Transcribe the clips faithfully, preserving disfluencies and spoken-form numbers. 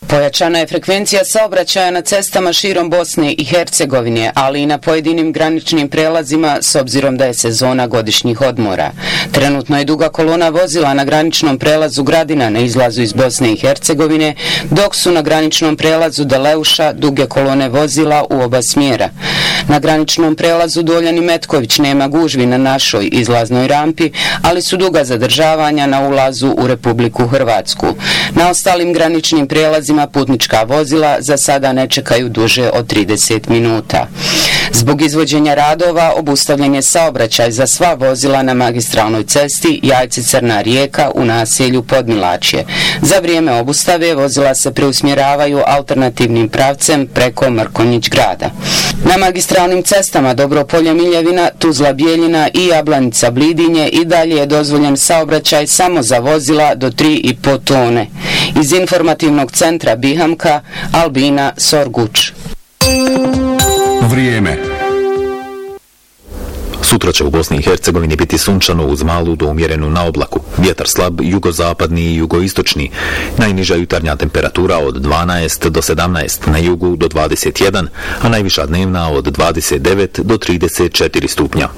Pojačana je frekvencija saobraćaja na cestama širom Bosne i Hercegovine, ali i na pojedinim graničnim prelazima s obzirom da je sezona godišnjih odmora. Trenutno je duga kolona vozila na graničnom prelazu Gradina na izlazu iz Bosne i Hercegovine, dok su na graničnom prelazu Deleuša duge kolone vozila u oba smjera. Na graničnom prelazu Doljani Metković nema gužvi na našoj izlaznoj rampi, ali su duga zadržavanja na ulazu u Republiku Hrvatsku. Na ostalim graničnim prelazima putnička vozila za sada ne čekaju duže od trideset minuta. Zbog izvođenja radova obustavljen je saobraćaj za sva vozila na magistralnoj cesti Jajce-Crna Rijeka u naselju Podmilačje. Za vrijeme obustave vozila se preusmjeravaju alternativnim pravcem preko Mrkonjić grada. Na magistralnim cestama Dobropolje-Miljevina, Tuzla-Bijeljina i Jablanica-Blidinje i dalje je dozvoljen saobraćaj samo za vozila do tri i po tone. Iz informativnog centra Bihamka, Albina Sorguč. Vrijeme. Sutra će u Bosni i Hercegovini biti sunčano uz malu do umjerenu na oblaku. Vjetar slab, jugozapadni i jugoistočni. Najniža jutarnja temperatura od dvanaest do sedamnaest, na jugu do dvadeset jedan, a najviša dnevna od dvadeset devet do trideset četiri stupnja.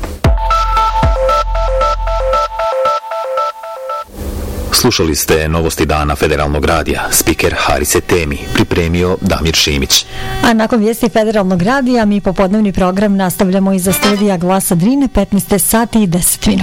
Slušali ste novosti dana Federalnog radija. Spiker Harise Temi, pripremio Damir Šimić. A nakon vijesti Federalnog radija mi popodnevni program nastavljamo iza studija Glasa Drine, petnaest sati i deset minuta.